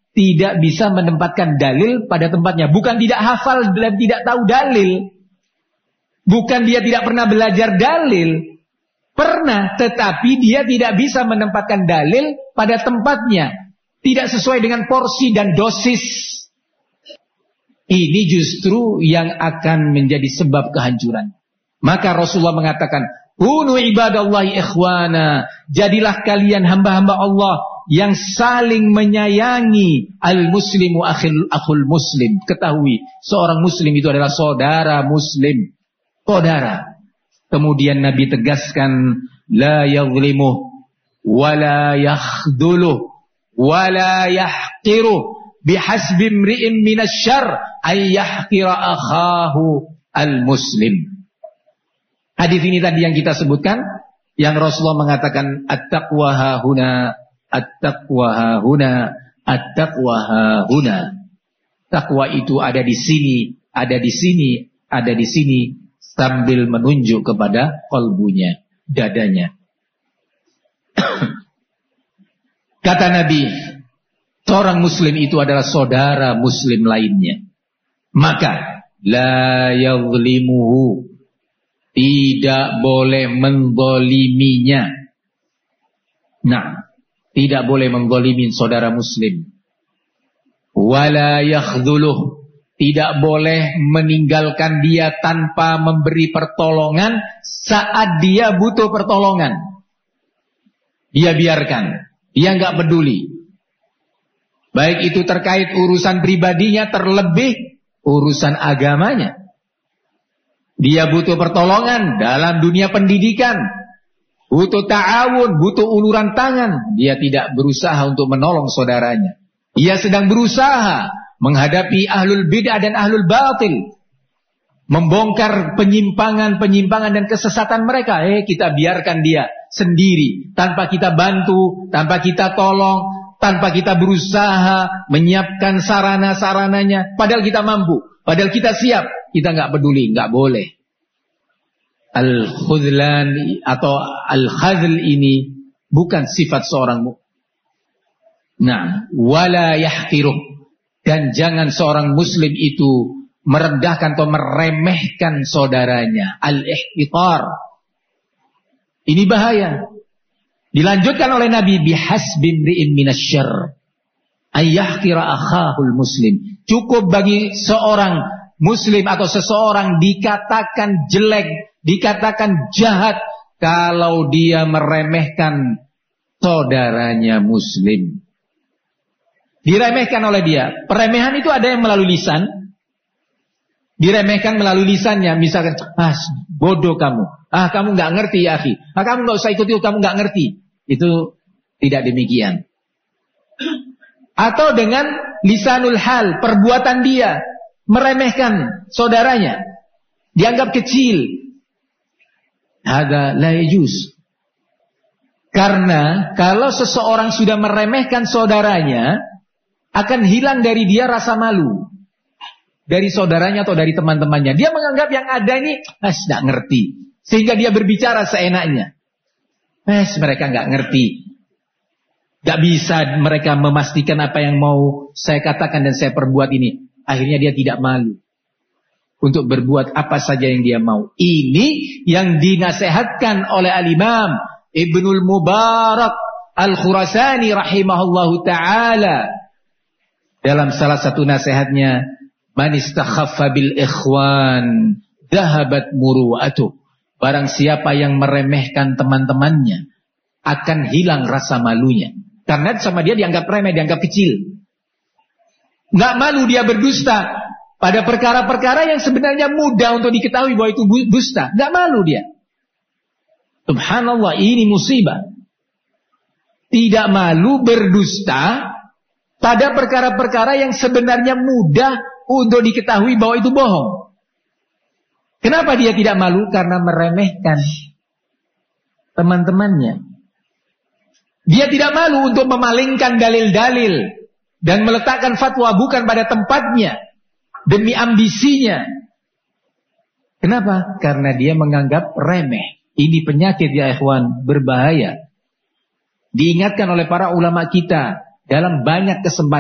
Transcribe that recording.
tidak bisa menempatkan dalil pada tempatnya. Bukan tidak hafal dan tidak tahu dalil. Bukan dia tidak pernah belajar dalil. Pernah, tetapi dia tidak bisa menempatkan dalil pada tempatnya. Tidak sesuai dengan porsi dan dosis. Ini justru yang akan menjadi sebab kehancuran. Maka Rasulullah mengatakan, kunu ibadallahi ikhwana. Jadilah kalian hamba-hamba Allah yang saling menyayangi. Al-muslimu akhul muslim. Ketahui, seorang muslim itu adalah saudara muslim. Saudara. Kemudian Nabi tegaskan, la yadhlimuh, wa la yakhduluh, wa la yahqiruh. Bihasbi imri'in minasyarr ay yahqira akhahu al-muslim. Hadis ini tadi yang kita sebutkan, yang Rasulullah mengatakan at-taqwa hahuna, at-taqwa hahuna, at-taqwa hahuna. Takwa itu ada di sini, ada di sini, ada di sini, sambil menunjuk kepada qalbunya, dadanya. Kata Nabi, seorang muslim itu adalah saudara muslim lainnya. Maka la yadhlimuhu, tidak boleh menzaliminya. Nah, tidak boleh menzalimin saudara muslim. Wala yakhdhuluh, tidak boleh meninggalkan dia tanpa memberi pertolongan saat dia butuh pertolongan. Dia biarkan, dia enggak peduli. Baik itu terkait urusan pribadinya, terlebih urusan agamanya. Dia butuh pertolongan dalam dunia pendidikan, butuh ta'awun, butuh uluran tangan. Dia tidak berusaha untuk menolong saudaranya. Dia sedang berusaha menghadapi ahlul bid'ah dan ahlul batil, membongkar penyimpangan-penyimpangan dan kesesatan mereka. Kita biarkan dia sendiri, tanpa kita bantu, tanpa kita tolong, tanpa kita berusaha menyiapkan sarana-sarananya. Padahal kita mampu, padahal kita siap. Kita nggak peduli, nggak boleh. Al-khudlan atau al-khadl ini bukan sifat seorang mukmin. Nah, wala yahqiruh, dan jangan seorang muslim itu merendahkan atau meremehkan saudaranya. Al-ihtiqar. Ini bahaya. Dilanjutkan oleh Nabi, bihasbi imri'in minasyarr ay yahqira akhahul muslim. Cukup bagi seorang muslim atau seseorang dikatakan jelek, dikatakan jahat kalau dia meremehkan saudaranya muslim. Diremehkan oleh dia. Peremehan itu ada yang melalui lisan. Diremehkan melalui lisannya. Misalkan, bodoh kamu. Kamu gak ngerti ya akhi. Kamu gak usah ikut itu, kamu gak ngerti. Itu tidak demikian. Atau dengan lisanul hal, perbuatan dia meremehkan saudaranya, dianggap kecil. Hadza la yajuz. Karena kalau seseorang sudah meremehkan saudaranya, akan hilang dari dia rasa malu dari saudaranya atau dari teman-temannya. Dia menganggap yang ada ini tidak ngerti, sehingga dia berbicara seenaknya. Mereka nggak ngerti, nggak bisa mereka memastikan apa yang mau saya katakan dan saya perbuat ini. Akhirnya dia tidak malu untuk berbuat apa saja yang dia mau. Ini yang dinasehatkan oleh Al-Imam Ibnul Mubarak Al-Khurasani rahimahullahu ta'ala dalam salah satu nasihatnya, man istakhaffa bil ikhwan dhahabat muru'atuh. Barang siapa yang meremehkan teman-temannya, akan hilang rasa malunya. Karena sama dia dianggap remeh, dianggap kecil. Nggak malu dia berdusta pada perkara-perkara yang sebenarnya mudah untuk diketahui bahwa itu dusta. Nggak malu dia. Subhanallah, ini musibah. Tidak malu berdusta pada perkara-perkara yang sebenarnya mudah untuk diketahui bahwa itu bohong. Kenapa dia tidak malu? Karena meremehkan teman-temannya. Dia tidak malu untuk memalingkan dalil-dalil dan meletakkan fatwa bukan pada tempatnya demi ambisinya. Kenapa? Karena dia menganggap remeh. Ini penyakit ya ikhwan, berbahaya. Diingatkan oleh para ulama kita dalam banyak kesempatan.